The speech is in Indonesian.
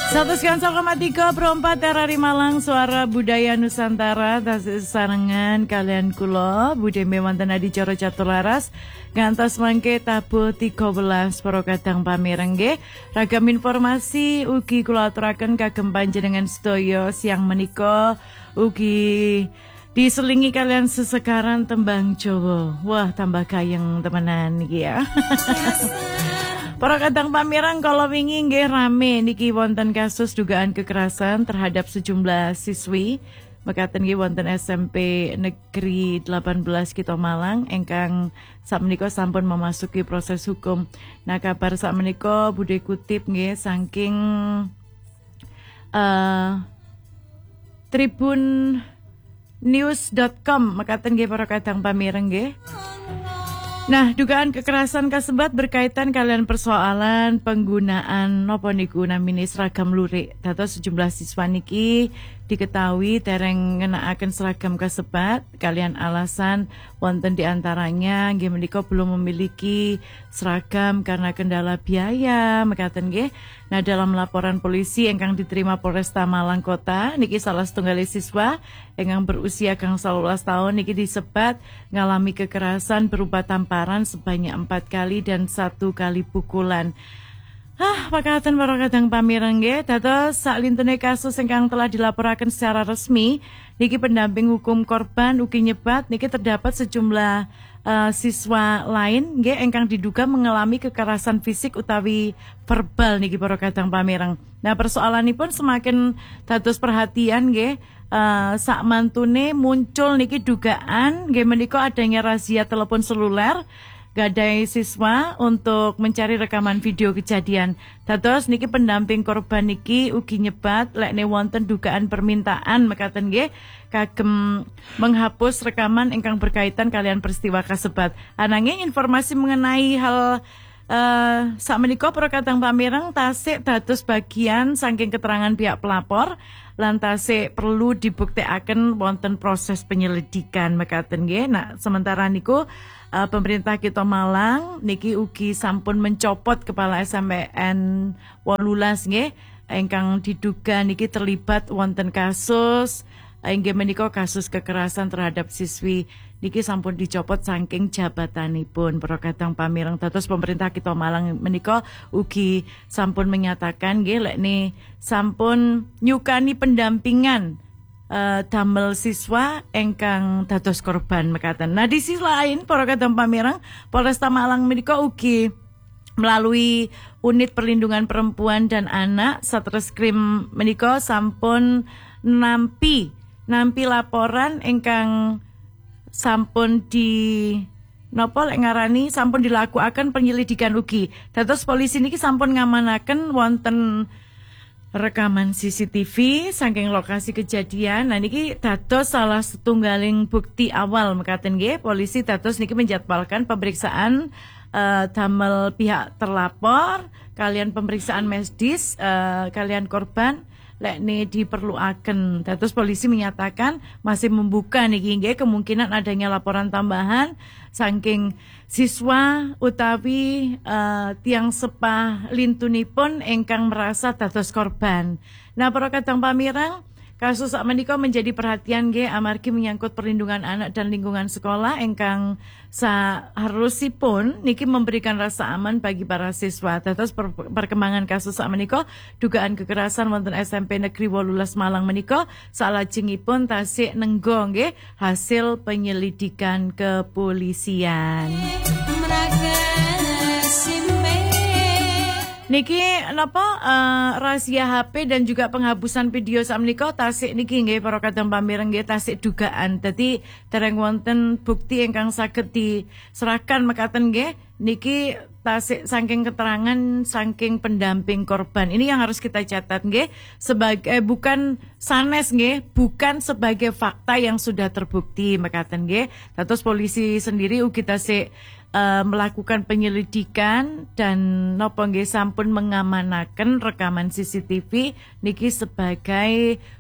101,3 Terari Malang, suara budaya Nusantara. Tas sarengan kalian kulo Budembe wonten adi Coro Catularas ngantos mangke tabuh 13 para kadang pamireng nggih. Ragam informasi ugi kula aturaken kagem panjenengan sedaya siang menika ugi diselingi kalian sesekaran tembang Jawa. Wah, tambah gayeng temenan iki ya. Para kadang pamirang kalau wingi nggih rame niki wonten kasus dugaan kekerasan terhadap sejumlah siswi mekaten nggih wonten SMP Negeri 18 Kito Malang ingkang sakmenika sampun memasuki proses hukum. Nah, kabar sakmenika budhe kutip nggih saking tribunnews.com mekaten nggih para kadang pamirang nggih. Nah, dugaan kekerasan kasebat berkaitan kalian persoalan penggunaan nopo niku namine seragam lurik. Dados sejumlah siswa niki diketahui dereng ngenakaken seragam kasebat kalian alasan wonten diantaranya nggih menika belum memiliki seragam karena kendala biaya mekaten nggih. Nah, dalam laporan polisi ingkang diterima Polresta Malang Kota niki salah setunggal siswa ingkang berusia kang 11 tahun niki disebat ngalami kekerasan berupa tamparan sebanyak 4 kali dan 1 kali pukulan. Pakatan para kadang pamireng nggih, dados saklintune kasus ingkang telah dilaporaken secara resmi, niki pendamping hukum korban ugi nyebat niki terdapat sejumlah siswa lain nggih ingkang diduga mengalami kekerasan fisik utawi verbal niki para kadang pamireng. Nah, persoalanipun semakin dados perhatian nggih. Sak mantune muncul niki dugaan nggih menika adanya razia telepon seluler gadai siswa untuk mencari rekaman video kejadian. Dados niki pendamping korban niki ugi nyebat lekne wonten dugaan permintaan mekaten nggih kagem menghapus rekaman ingkang berkaitan kalian peristiwa kasebat. Ananging informasi mengenai hal sakmenika para kadang pamireng tasik dados bagian saking keterangan pihak pelapor lan tasik perlu dibuktekaken wonten proses penyelidikan mekaten nggih. Nah, sementara niku pemerintah Kito Malang niki ugi sampun mencopot kepala SMPN 18 nggih ingkang diduga niki terlibat wonten kasus inggih menika kasus kekerasan terhadap siswi niki sampun dicopot saking jabatanipun. Para kadang pamireng dados pemerintah Kito Malang menika ugi sampun menyatakan nggih lekne sampun nyukani pendampingan damel siswa engkang dados korban mekaten. Nah, di sisi lain para kadang pamireng Polresta Malang menika ugi melalui unit perlindungan perempuan dan anak Satreskrim menika sampun nampi laporan engkang sampun sampun dilakukan penyelidikan ugi. Dados polisi niki sampun ngamanaken wonten rekaman CCTV saking lokasi kejadian. Nah, niki dados salah setunggaling bukti awal mekaten nggih polisi dados niki menjadwalkan pemeriksaan damel pihak terlapor kalian pemeriksaan medis kalian korban lekne diperluaken. Dados polisi menyatakan masih membuka niki nggih kemungkinan adanya laporan tambahan saking siswa utawi tiang sepah lintunipun ingkang merasa dados korban. Nah, para kadang pamireng kasus sakmenika menjadi perhatian nggih amargi menyangkut perlindungan anak dan lingkungan sekolah ingkang saharusipun niki memberikan rasa aman bagi para siswa. Dados perkembangan kasus sakmenika dugaan kekerasan wonten SMP Negeri 18 Malang menika salajengipun tasik nenggo nggih hasil penyelidikan kepolisian. Niki napa rahasia HP dan juga penghapusan video sakmenika tasik niki nggih para kadang pamireng nggih tasik dugaan. Dadi dereng wonten bukti ingkang saged diserahkan mekaten nggih niki tasik saking keterangan saking pendamping korban. Ini yang harus kita catat nggih sebagai bukan sanes nggih, bukan sebagai fakta yang sudah terbukti mekaten nggih. Dados polisi sendiri ugi tasik melakukan penyelidikan dan napa nggih sampun mengamanaken rekaman CCTV niki sebagai